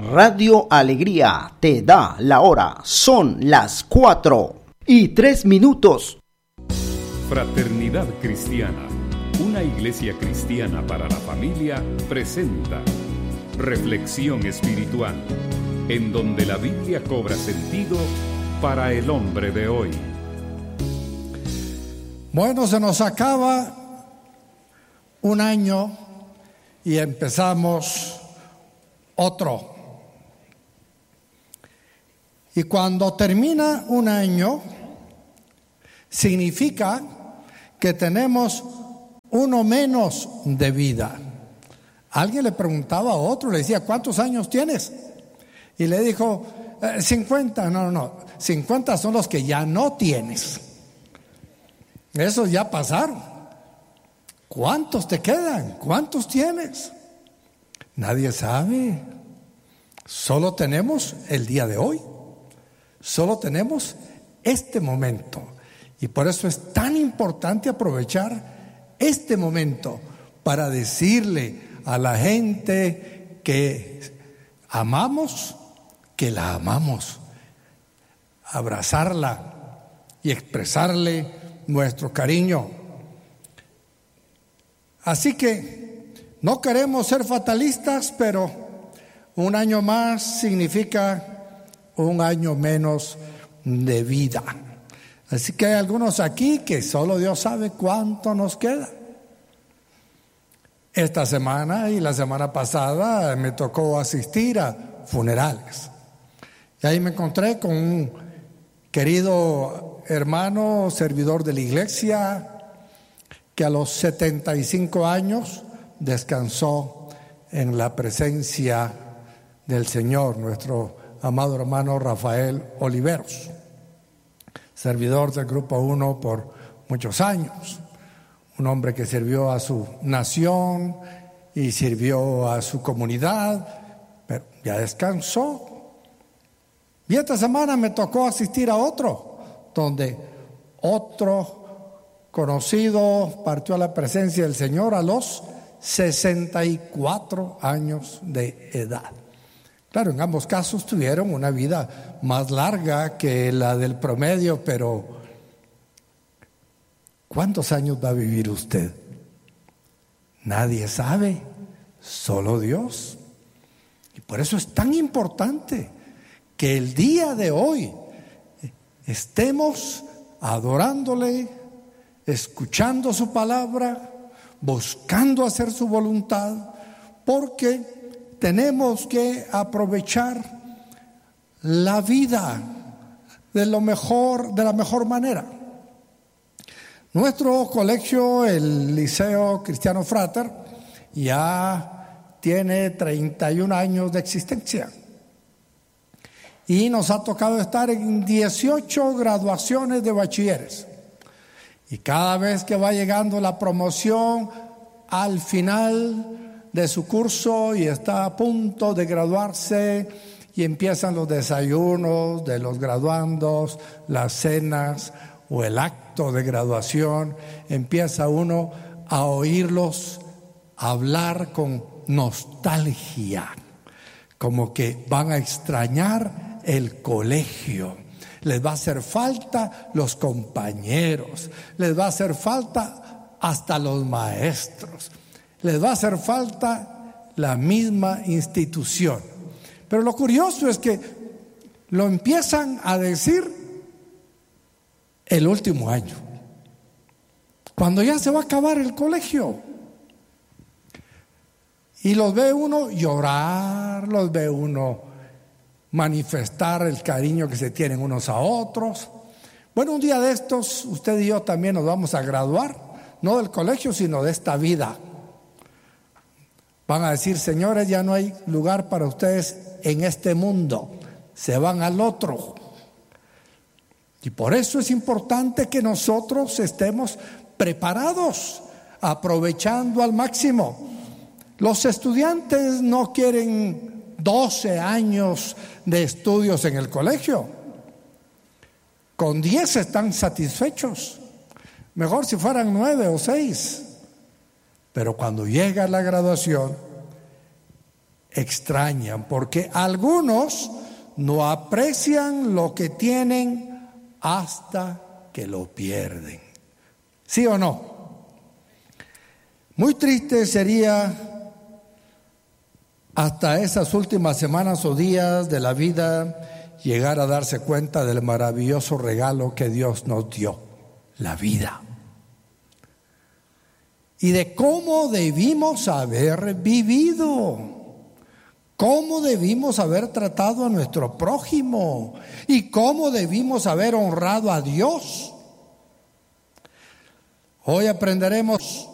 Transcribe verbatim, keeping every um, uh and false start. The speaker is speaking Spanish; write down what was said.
Radio Alegría te da la hora. Son las cuatro y tres minutos. Fraternidad Cristiana, una iglesia cristiana para la familia, presenta Reflexión Espiritual, en donde la Biblia cobra sentido para el hombre de hoy. Bueno, se nos acaba un año y empezamos otro. Y cuando termina un año, significa que tenemos uno menos de vida. Alguien le preguntaba a otro, le decía, ¿cuántos años tienes? Y le dijo, eh, cincuenta. No, no, no, cincuenta son los que ya no tienes. Esos ya pasaron. ¿Cuántos te quedan? ¿Cuántos tienes? Nadie sabe. Solo tenemos el día de hoy. Solo tenemos este momento. Y por eso es tan importante aprovechar este momento para decirle a la gente que amamos, que la amamos. Abrazarla y expresarle nuestro cariño. Así que no queremos ser fatalistas, pero un año más significa un año menos de vida. Así que hay algunos aquí que solo Dios sabe cuánto nos queda. Esta semana y la semana pasada me tocó asistir a funerales. Y ahí me encontré con un querido hermano, servidor de la iglesia, que a los setenta y cinco años descansó en la presencia del Señor, nuestro amado hermano Rafael Oliveros, servidor del Grupo uno por muchos años, un hombre que sirvió a su nación y sirvió a su comunidad, pero ya descansó. Y esta semana me tocó asistir a otro, donde otro conocido partió a la presencia del Señor a los sesenta y cuatro años de edad. Claro, en ambos casos tuvieron una vida más larga que la del promedio, pero ¿cuántos años va a vivir usted? Nadie sabe, solo Dios. Y por eso es tan importante que el día de hoy estemos adorándole, escuchando su palabra, buscando hacer su voluntad, porque tenemos que aprovechar la vida de lo mejor, de la mejor manera. Nuestro colegio, el Liceo Cristiano Frater, ya tiene treinta y un años de existencia. Y nos ha tocado estar en dieciocho graduaciones de bachilleres. Y cada vez que va llegando la promoción al final de su curso y está a punto de graduarse y empiezan los desayunos de los graduandos, las cenas o el acto de graduación, empieza uno a oírlos hablar con nostalgia, como que van a extrañar el colegio. Les va a hacer falta los compañeros, les va a hacer falta hasta los maestros, les va a hacer falta la misma institución. Pero lo curioso es que lo empiezan a decir el último año, cuando ya se va a acabar el colegio. Y los ve uno llorar, los ve uno manifestar el cariño que se tienen unos a otros. Bueno, un día de estos, usted y yo también nos vamos a graduar, no del colegio, sino de esta vida. Van a decir, señores, ya no hay lugar para ustedes en este mundo, se van al otro. Y por eso es importante que nosotros estemos preparados, aprovechando al máximo. Los estudiantes no quieren doce años de estudios en el colegio. Con diez están satisfechos. Mejor si fueran nueve o seis. Pero cuando llega la graduación, extrañan, porque algunos no aprecian lo que tienen hasta que lo pierden. ¿Sí o no? Muy triste sería hasta esas últimas semanas o días de la vida llegar a darse cuenta del maravilloso regalo que Dios nos dio, la vida. Y de cómo debimos haber vivido, cómo debimos haber tratado a nuestro prójimo y cómo debimos haber honrado a Dios. Hoy aprenderemos